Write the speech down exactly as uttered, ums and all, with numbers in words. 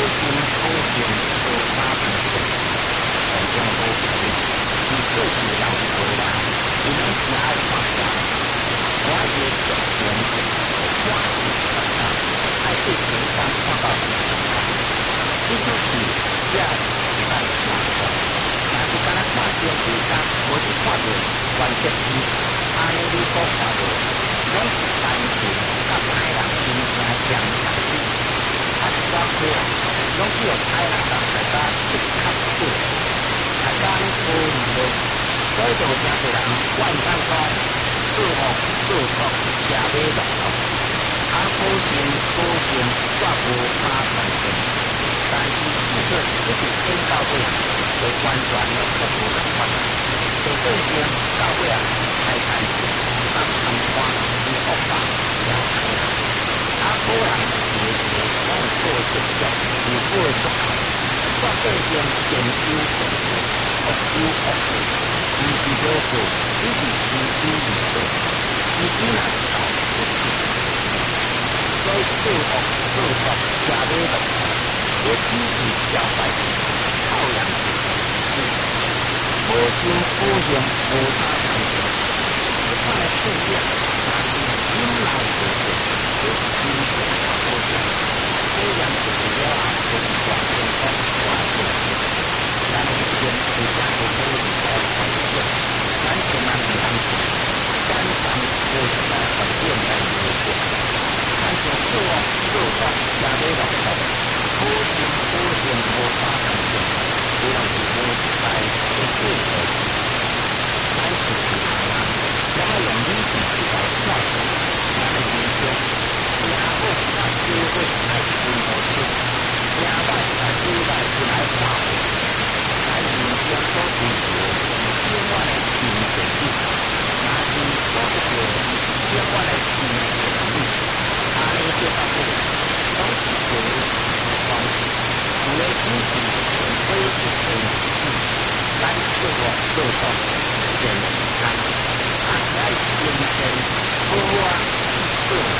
心苦心无法平静，从中无平，你做事要做啦，你们是爱放下。我也做人，我是成长，爱对情感创造成长。这就是这时代的创造。若是敢若看电视上，无是看到原则是安尼你所看到，拢是单纯甲歹人真正相相似。啊，是我个人，拢只有歹人甲大家切合过，大家咧无理无，所以就有真侪人怨叹讲，做恶做错，吃买落落，啊好心好心煞无法传承。但是事实一直演到尾，就完全了都无共款，就变成到尾啊，财产是人贪官是恶霸了歹人，啊好人是个是个拢有过得足足，有过得足够，煞变成善有善报，恶有恶报，毋是好报，只是时机未到，时机若是到，就出事。所以做恶做错，吃买落落。我只是小白兔，靠养自己，无心无用无啥长久。这款的事件，若是引来事件，就是真正大好事。虽然就是了后，就是大成功大成事。咱以前有啥个可以来传承？咱千万不当做，咱常无啥改变来结果。咱就做恶做错，吃买落落。好心好心无法成全，虽然是无一代的过错事，咱是是人啊，咱要用理智去来看待咱的人生。正好甲机会来分互出，正歹甲机会去来化会。咱人生所追求是永远的真善美，若是所得到永远的真善美，安尼做到尾，拢是对。方式，有的只是非一天一次，咱做恶做错。